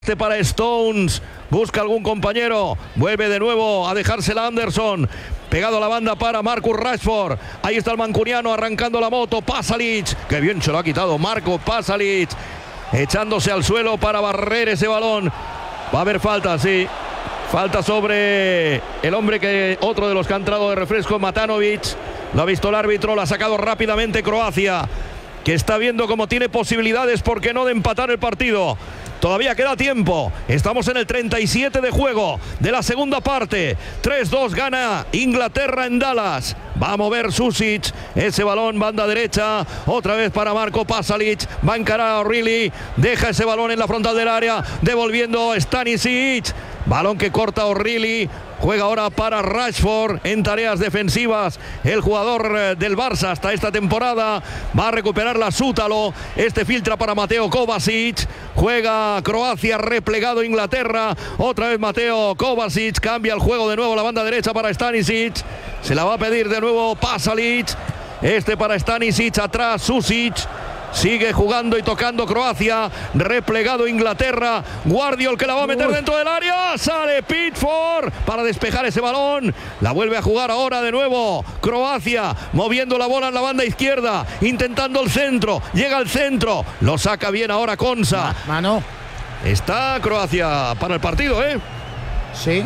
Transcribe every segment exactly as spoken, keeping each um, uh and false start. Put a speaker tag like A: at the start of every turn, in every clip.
A: Este para Stones, busca algún compañero, vuelve de nuevo a dejársela Anderson, pegado a la banda para Marcus Rashford, ahí está el mancuniano arrancando la moto, Pasalic, que bien se lo ha quitado Marco Pasalic, echándose al suelo para barrer ese balón, va a haber falta, sí, falta sobre el hombre que, otro de los que ha entrado de refresco, Matanovic, lo ha visto el árbitro, lo ha sacado rápidamente Croacia, que está viendo cómo tiene posibilidades, ¿por qué no?, de empatar el partido. Todavía queda tiempo, estamos en el treinta y siete de juego de la segunda parte. tres dos gana Inglaterra en Dallas. Va a mover Susic, ese balón, banda derecha, otra vez para Marco Pasalic, va a encarar a O'Reilly, deja ese balón en la frontal del área, devolviendo Stanisic, balón que corta O'Reilly. Juega ahora para Rashford en tareas defensivas. El jugador del Barça hasta esta temporada va a recuperar la Sútalo. Este filtra para Mateo Kovacic. Juega Croacia, replegado Inglaterra. Otra vez Mateo Kovacic. Cambia el juego de nuevo la banda derecha para Stanisic. Se la va a pedir de nuevo Pasalic. Este para Stanisic. Atrás Susic. Sigue jugando y tocando Croacia, replegado Inglaterra, Guardiol que la va a meter Uy. dentro del área, sale Pickford para despejar ese balón, la vuelve a jugar ahora de nuevo Croacia, moviendo la bola en la banda izquierda, intentando el centro, llega al centro, lo saca bien ahora Konsa.
B: Mano.
A: Está Croacia para el partido, ¿eh?
B: Sí.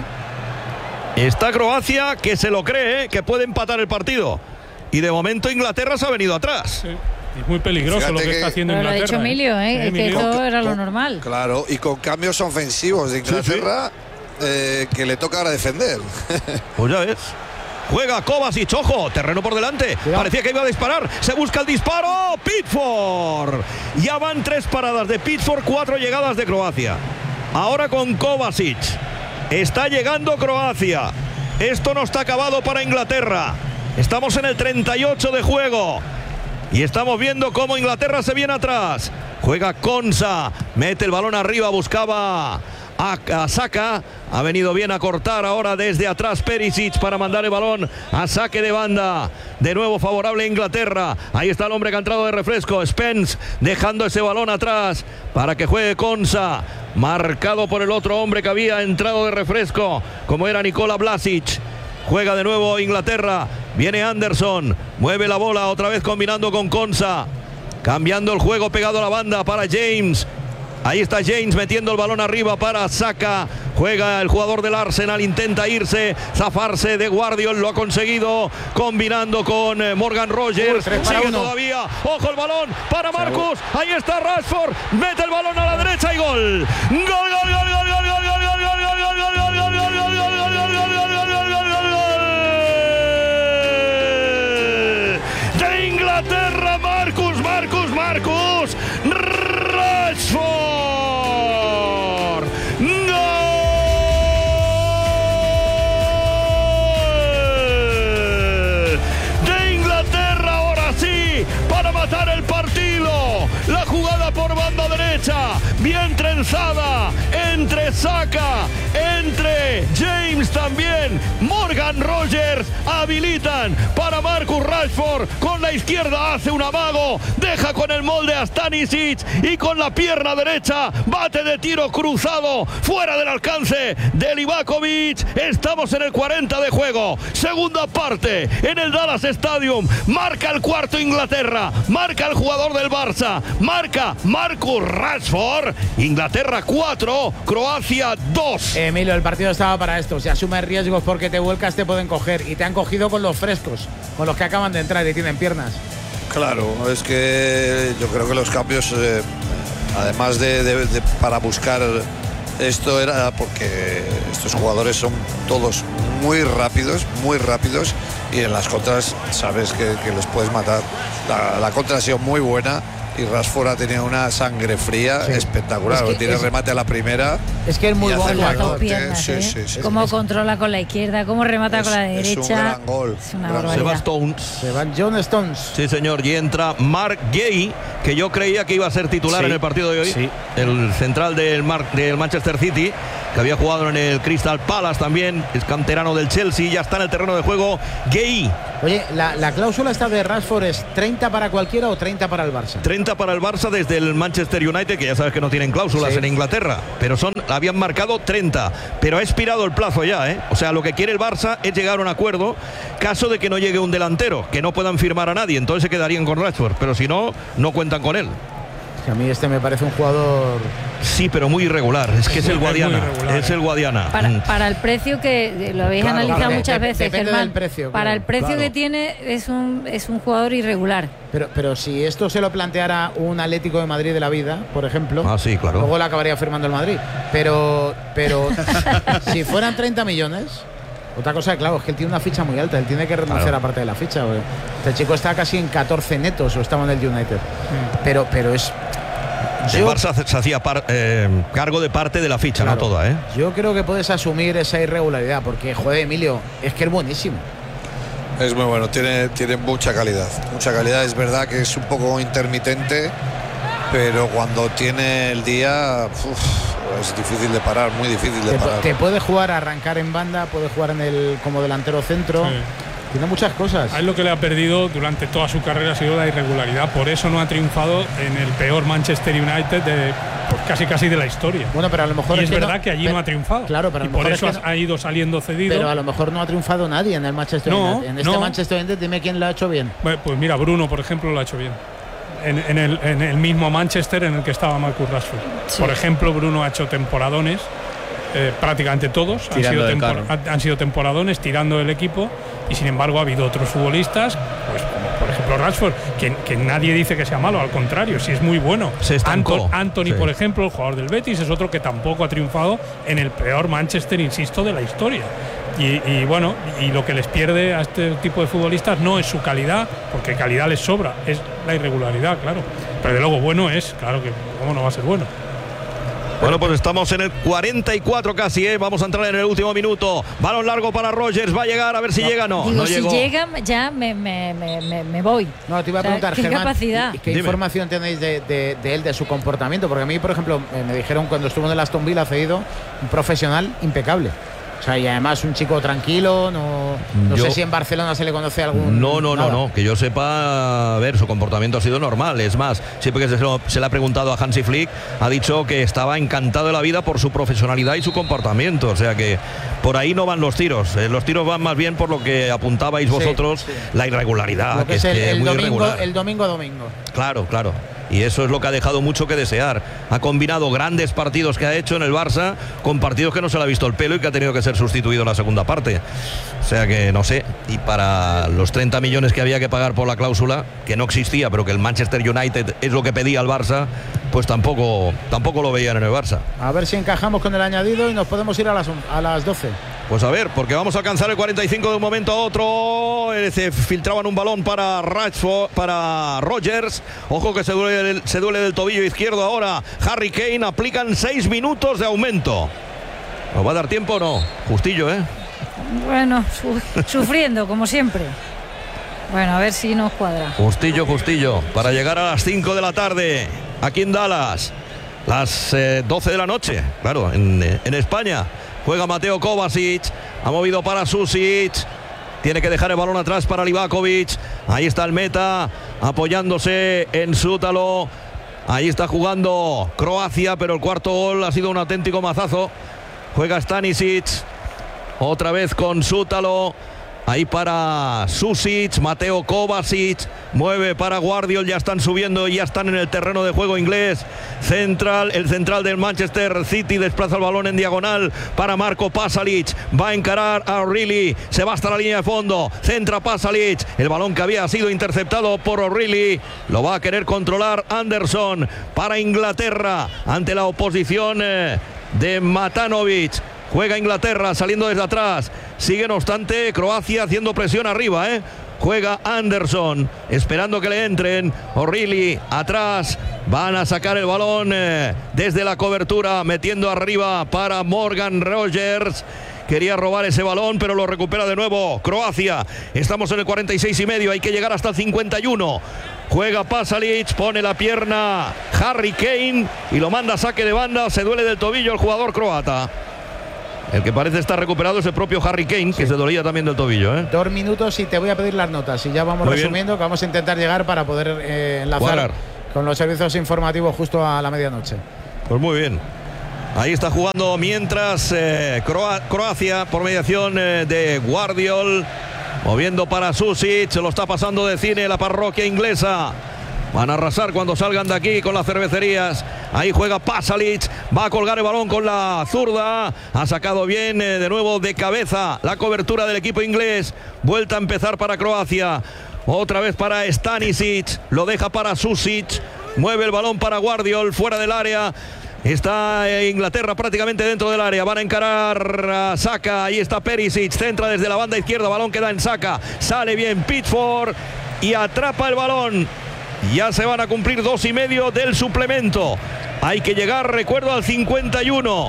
A: Está Croacia que se lo cree, ¿eh?, que puede empatar el partido. Y de momento Inglaterra se ha venido atrás.
C: Sí. Es muy peligroso Fíjate lo que, que está haciendo Inglaterra.
D: Lo ha dicho Emilio, ¿eh?
C: ¿eh?
D: Es que esto era lo normal.
E: Claro, y con cambios ofensivos de Inglaterra, sí, sí. Eh, que le toca ahora defender.
A: Pues ya ves. Juega Kovacic, ojo, terreno por delante. Cuidado. Parecía que iba a disparar. Se busca el disparo. Pickford. Ya van tres paradas de Pickford, cuatro llegadas de Croacia. Ahora con Kovacic. Está llegando Croacia. Esto no está acabado para Inglaterra. Estamos en el treinta y ocho de juego. Y estamos viendo cómo Inglaterra se viene atrás. Juega Konsa, mete el balón arriba, buscaba a, a Saka. Ha venido bien a cortar ahora desde atrás Perisic para mandar el balón a saque de banda. De nuevo favorable a Inglaterra. Ahí está el hombre que ha entrado de refresco, Spence, dejando ese balón atrás para que juegue Konsa. Marcado por el otro hombre que había entrado de refresco, como era Nikola Vlasic. Juega de nuevo Inglaterra. Viene Anderson. Mueve la bola otra vez combinando con Konsa. Cambiando el juego pegado a la banda para James. Ahí está James metiendo el balón arriba para Saka. Juega el jugador del Arsenal. Intenta irse, zafarse de Guardiol. Lo ha conseguido combinando con Morgan Rogers. Uy, Sigue uno. todavía. Ojo el balón para Marcus. Ahí está Rashford. Mete el balón a la derecha y gol. Gol, gol, gol, gol, gol, gol, gol, gol, gol, gol, gol, gol, gol, gol, gol, gol. Inglaterra, Marcus, Marcus, Marcus Rashford. ¡Gol! De Inglaterra, ahora sí, para matar el partido. La jugada por banda derecha, bien trenzada, entre Saka, entre James también, Morgan Rogers, habilitan para Marcus Rashford, con la izquierda hace un amago, deja con el molde a Stanisic y con la pierna derecha bate de tiro cruzado, fuera del alcance de Livakovic. Estamos en el cuarenta de juego, segunda parte en el Dallas Stadium, marca el cuarto Inglaterra, marca el jugador del Barça, marca Marcus Rashford. Inglaterra cuatro, Croacia dos.
B: Emilio, el partido estaba para esto. Si asumes riesgos porque te vuelcas te pueden coger, y te han cogido con los frescos, con los que acaban de entrar y tienen piernas.
E: Claro, es que yo creo que los cambios, eh, además de, de, de para buscar esto, era porque estos jugadores son todos muy rápidos, muy rápidos, y en las contras sabes que, que les puedes matar. La, la contra ha sido muy buena. Y Rashford ha tenido una sangre fría, sí, espectacular. Es que tiene es, remate a la primera.
B: Es que es muy bueno.
D: Piernas, ¿eh? sí, sí, sí, cómo sí, controla con la izquierda, cómo remata es, con la derecha. Es un
E: gran gol.
D: Es una
E: gran
D: barbaridad.
A: Se va Stones.
B: Se va John Stones.
A: Sí, señor. Y entra Mark Gay, que yo creía que iba a ser titular sí, en el partido de hoy. Sí. El central del, Mar, del Manchester City. que había jugado en el Crystal Palace también, es canterano del Chelsea, ya está en el terreno de juego. Gay.
B: Oye, la, la cláusula esta de Rashford es treinta para cualquiera o treinta para el Barça.
A: treinta para el Barça desde el Manchester United, que ya sabes que no tienen cláusulas sí. en Inglaterra, pero son habían marcado treinta, pero ha expirado el plazo ya, ¿eh? O sea, lo que quiere el Barça es llegar a un acuerdo, caso de que no llegue un delantero, que no puedan firmar a nadie, entonces se quedarían con Rashford, pero si no, no cuentan con él.
B: A mí este me parece un jugador...
A: Sí, pero muy irregular. Es que es, es el Guadiana. Es el Guadiana.
D: Para, para el precio que lo habéis claro, analizado claro, muchas
B: de,
D: veces,
B: Germán. Del precio,
D: para
B: claro,
D: el precio
B: claro.
D: que tiene es un es un jugador irregular.
B: Pero, pero si esto se lo planteara un Atlético de Madrid de la vida, por ejemplo,
A: ah, sí, claro.
B: luego lo acabaría firmando el Madrid. Pero, pero si fueran treinta millones... Otra cosa, claro, es que él tiene una ficha muy alta, él tiene que renunciar claro. a parte de la ficha. Güey. Este chico está casi en catorce netos o estaba en el United. Mm. Pero, pero es...
A: El yo, Barça se hacía par, eh, cargo de parte de la ficha, claro, no toda, ¿eh?
B: Yo creo que puedes asumir esa irregularidad, porque, joder, Emilio, es que es buenísimo.
E: Es muy bueno, tiene, tiene mucha calidad. Mucha calidad, es verdad que es un poco intermitente, pero cuando tiene el día... Uf, es difícil de parar, muy difícil de
B: te,
E: parar.
B: Te puede jugar, arrancar en banda, puede jugar en el como delantero centro. Sí. Tiene muchas cosas.
C: A él lo que le ha perdido durante toda su carrera ha sido la irregularidad. Por eso no ha triunfado en el peor Manchester United de pues casi casi de la historia.
B: Bueno, pero a lo mejor
C: y es,
B: es
C: verdad
B: no,
C: que allí
B: pero,
C: no ha triunfado.
B: Claro, pero a
C: y
B: lo
C: por
B: mejor
C: eso
B: es que no,
C: ha ido saliendo cedido.
B: Pero a lo mejor no ha triunfado nadie en el Manchester
C: no,
B: United. En este
C: no.
B: Manchester United, dime quién lo ha hecho bien.
C: Bueno, pues mira, Bruno, por ejemplo, lo ha hecho bien. En, en, el, en el mismo Manchester en el que estaba Marcus Rashford. Sí. Por ejemplo, Bruno ha hecho temporadones. Eh, prácticamente todos han sido, tempor han sido temporadones tirando el equipo, y sin embargo ha habido otros futbolistas, pues como por ejemplo Rashford, que, que nadie dice que sea malo, al contrario, sí es muy bueno.
A: Se estancó.
C: Anton, Anthony, sí. por ejemplo, el jugador del Betis, es otro que tampoco ha triunfado en el peor Manchester, insisto, de la historia. Y, y bueno, y lo que les pierde a este tipo de futbolistas no es su calidad, porque calidad les sobra, es la irregularidad, claro. Pero de luego bueno es, claro que cómo no va a ser bueno.
A: Bueno, pues estamos en el cuarenta y cuatro casi, ¿eh? Vamos a entrar en el último minuto. Balón largo para Rogers, va a llegar, a ver si no, llega, no.
D: Digo,
A: no
D: si
A: llegó.
D: llega, ya me, me, me, me voy.
B: No, te iba a preguntar,
D: o sea, ¿qué
B: Germán,
D: capacidad?
B: ¿qué Dime. información tenéis de, de, de él, de su comportamiento? Porque a mí, por ejemplo, me dijeron cuando estuvo en el Aston Villa cedido, un profesional impecable. O sea, y además un chico tranquilo, no, no yo, sé si en Barcelona se le conoce algún...
A: No, no, no, no, que yo sepa, a ver, su comportamiento ha sido normal. Es más, siempre que se, lo, se le ha preguntado a Hansi Flick, ha dicho que estaba encantado de la vida por su profesionalidad y su comportamiento. O sea que por ahí no van los tiros. Eh, los tiros van más bien por lo que apuntabais vosotros, sí, sí. la irregularidad.
B: Lo que,
A: que
B: es el,
A: es
B: el,
A: muy
B: domingo,
A: irregular.
B: el domingo domingo.
A: Claro, claro. Y eso es lo que ha dejado mucho que desear. Ha combinado grandes partidos que ha hecho en el Barça con partidos que no se le ha visto el pelo y que ha tenido que ser sustituido en la segunda parte. O sea que no sé. Y para los treinta millones que había que pagar por la cláusula, que no existía, pero que el Manchester United es lo que pedía al Barça, pues tampoco, tampoco lo veían en el Barça.
B: A ver si encajamos con el añadido y nos podemos ir a las, a las doce.
A: Pues a ver, porque vamos a alcanzar el cuarenta y cinco de un momento a otro. Se filtraban un balón para Rashford, para Rogers. Ojo que se duele, se duele del tobillo izquierdo ahora. Harry Kane, aplican seis minutos de aumento. ¿Nos va a dar tiempo o no? Justillo, ¿eh?
D: Bueno, su sufriendo, como siempre. Bueno, a ver si nos cuadra.
A: Justillo, justillo. Para llegar a las cinco de la tarde, aquí en Dallas. Las eh, doce de la noche, claro, en, en España. Juega Mateo Kovacic, ha movido para Susic, tiene que dejar el balón atrás para Livakovic. Ahí está el meta, apoyándose en Sútalo. Ahí está jugando Croacia, pero el cuarto gol ha sido un auténtico mazazo. Juega Stanisic, otra vez con Sútalo. Ahí para Susic, Mateo Kovacic, mueve para Guardiol, ya están subiendo, ya están en el terreno de juego inglés. Central, el central del Manchester City desplaza el balón en diagonal para Marco Pasalic, va a encarar a O'Reilly, se va hasta la línea de fondo, centra Pasalic, el balón que había sido interceptado por O'Reilly, lo va a querer controlar Anderson para Inglaterra ante la oposición de Matanovic. Juega Inglaterra saliendo desde atrás. Sigue no obstante Croacia haciendo presión arriba, ¿eh? Juega Anderson esperando que le entren. O'Reilly atrás. Van a sacar el balón eh, desde la cobertura, metiendo arriba para Morgan Rogers. Quería robar ese balón, pero lo recupera de nuevo Croacia. Estamos en el cuarenta y seis y medio. Hay que llegar hasta el cincuenta y uno. Juega Pasalic, pone la pierna Harry Kane y lo manda a saque de banda. Se duele del tobillo el jugador croata. El que parece estar recuperado es el propio Harry Kane, sí, que se dolía también del tobillo. ¿eh?
B: Dos minutos y te voy a pedir las notas. Y ya vamos Muy resumiendo, bien. que vamos a intentar llegar para poder eh, enlazar Cuadrar. con los servicios informativos justo a la medianoche.
A: Pues muy bien. Ahí está jugando mientras eh, Croa Croacia por mediación eh, de Guardiol. Moviendo para Susic, se lo está pasando de cine la parroquia inglesa. Van a arrasar cuando salgan de aquí con las cervecerías. Ahí juega Pasalic, va a colgar el balón con la zurda. Ha sacado bien eh, de nuevo de cabeza la cobertura del equipo inglés. Vuelta a empezar para Croacia. Otra vez para Stanisic, lo deja para Susic. Mueve el balón para Guardiol, fuera del área. Está Inglaterra prácticamente dentro del área. Van a encarar a Saka. Ahí está Perisic. Centra desde la banda izquierda. Balón queda en Saka. Sale bien Pickford y atrapa el balón. Ya se van a cumplir dos y medio del suplemento. Hay que llegar, recuerdo, al cincuenta y uno.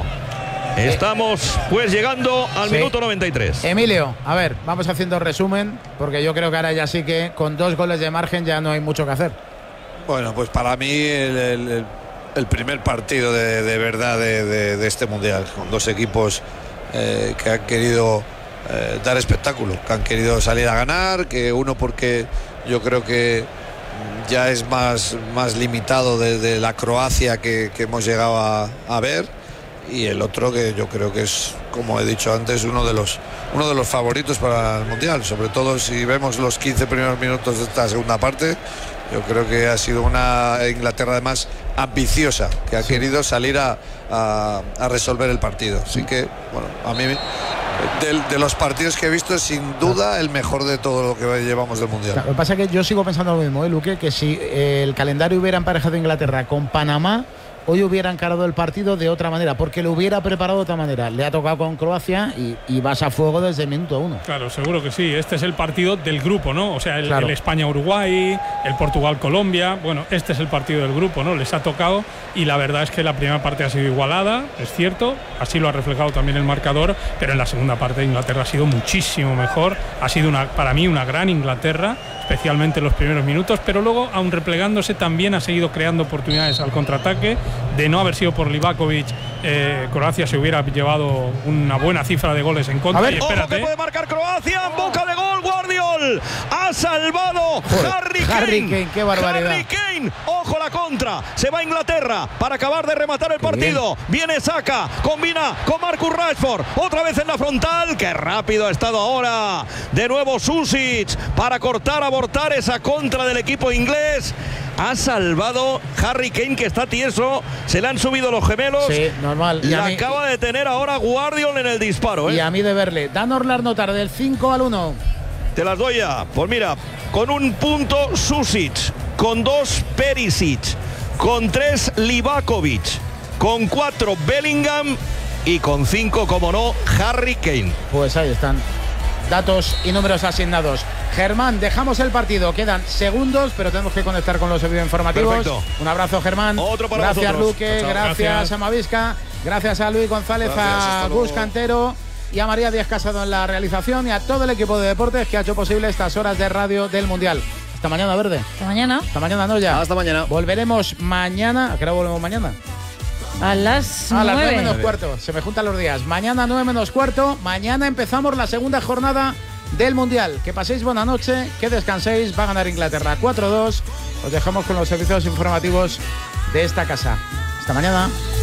A: Estamos pues llegando al sí. minuto noventa y tres.
B: Emilio, a ver, vamos haciendo resumen, porque yo creo que ahora ya sí que con dos goles de margen ya no hay mucho que hacer.
E: Bueno, pues para mí el... el, el... el primer partido de, de verdad de, de, de este mundial, con dos equipos eh, que han querido eh, dar espectáculo, que han querido salir a ganar, que uno porque yo creo que ya es más, más limitado desde la Croacia que, que hemos llegado a, a ver, y el otro que yo creo que es, como he dicho antes, uno de los uno de los favoritos para el mundial, sobre todo si vemos los quince primeros minutos de esta segunda parte. Yo creo que ha sido una Inglaterra además ambiciosa, que ha sí. querido salir a, a, a resolver el partido. Así que, bueno, a mí de, de los partidos que he visto es sin duda el mejor de todo lo que llevamos del Mundial.
B: Claro, lo que pasa es que yo sigo pensando lo mismo, ¿eh, Luque? Que si eh, el calendario hubiera emparejado Inglaterra con Panamá, hoy hubiera encarado el partido de otra manera, porque lo hubiera preparado de otra manera. Le ha tocado con Croacia y, y vas a fuego desde el minuto uno.
C: Claro, seguro que sí. Este es el partido del grupo, ¿no? O sea, el, claro. el España-Uruguay, el Portugal-Colombia. Bueno, este es el partido del grupo, ¿no? Les ha tocado y la verdad es que la primera parte ha sido igualada, es cierto. Así lo ha reflejado también el marcador, pero en la segunda parte Inglaterra ha sido muchísimo mejor. Ha sido una, para mí una gran Inglaterra, especialmente en los primeros minutos, pero luego, aun replegándose, también ha seguido creando oportunidades al contraataque. De no haber sido por Livakovic, eh, Croacia se hubiera llevado una buena cifra de goles en contra.
A: A ver,
C: y espérate.
A: Ojo que puede marcar Croacia, en boca de gol, Guardiol. Ha salvado Joder, Harry Kane.
B: Harry Kane, qué barbaridad.
A: Harry Kane, ojo la contra. Se va a Inglaterra para acabar de rematar el qué partido. Bien. Viene Saka, combina con Marcus Rashford. Otra vez en la frontal. Qué rápido ha estado ahora. De nuevo Susic para cortar, abortar esa contra del equipo inglés. Ha salvado Harry Kane, que está tieso. Se le han subido los gemelos.
B: Sí, normal.
A: Y la acaba de tener ahora Guardiol en el disparo, ¿eh?
B: Y a mí de verle. Danos las notas del cinco al uno.
A: Te las doy ya. Pues mira, con un punto Susic, con dos Perisic, con tres Livakovic, con cuatro Bellingham y con cinco, como no, Harry Kane.
B: Pues ahí están. Datos y números asignados. Germán, dejamos el partido. Quedan segundos, pero tenemos que conectar con los servicios informativos.
A: Perfecto.
B: Un abrazo, Germán.
A: Otro para
B: gracias,
A: vosotros.
B: Luque.
A: Chao,
B: gracias, gracias a Mavisca. Gracias a Luis González, gracias, a Gus Cantero y a María Díaz Casado en la realización y a todo el equipo de deportes que ha hecho posible estas horas de radio del Mundial. Hasta mañana, Verde.
D: Hasta mañana.
B: Hasta mañana, no ya.
F: Hasta mañana.
B: Volveremos mañana. ¿A qué hora volvemos mañana?
D: A las
B: a
D: nueve.
B: las nueve menos cuarto. Se me juntan los días. Mañana nueve menos cuarto. Mañana empezamos la segunda jornada del Mundial. Que paséis buena noche, que descanséis. Va a ganar Inglaterra cuatro dos. Os dejamos con los servicios informativos de esta casa. Hasta mañana.